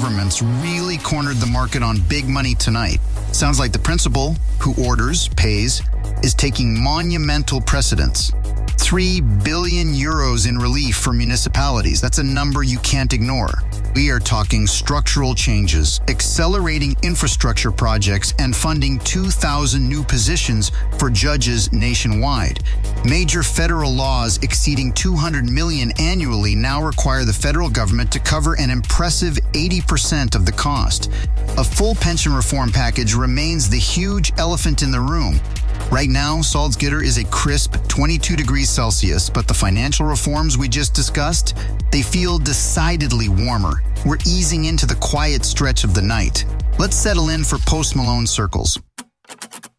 governments really cornered the market on big money tonight. Sounds like the principal, who orders, pays, is taking monumental precedence. 3 billion euros in relief for municipalities. That's a number you can't ignore. We are talking structural changes, accelerating infrastructure projects, and funding 2,000 new positions for judges nationwide. Major federal laws exceeding $200 million annually now require the federal government to cover an impressive 80% of the cost. A full pension reform package remains the huge elephant in the room. Right now, Salzgitter is a crisp 22 degrees Celsius, but the financial reforms we just discussed, they feel decidedly warmer. We're easing into the quiet stretch of the night. Let's settle in for Post Malone circles.